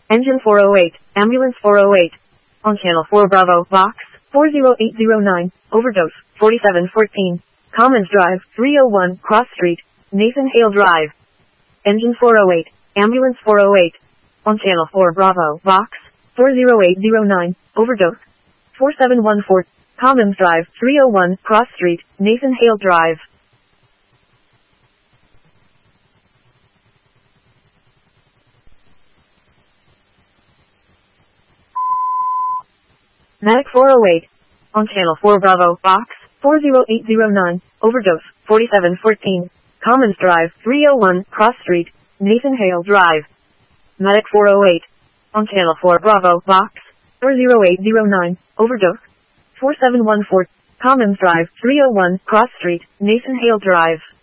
Engine 408, Ambulance 408. On Channel 4 Bravo, Box 40809, Overdose 4714. Commons Drive 301, Cross Street, Nathan Hale Drive. Engine 408, Ambulance 408. On Channel 4 Bravo, Box 40809, Overdose 4714. Commons Drive 301, Cross Street, Nathan Hale Drive. Medic 408. On Channel 4 Bravo, Box 40809, Overdose 4714. Commons Drive 301, Cross Street, Nathan Hale Drive. Medic 408. On Channel 4 Bravo, Box 40809, Overdose 4714. Commons Drive 301, Cross Street, Nathan Hale Drive.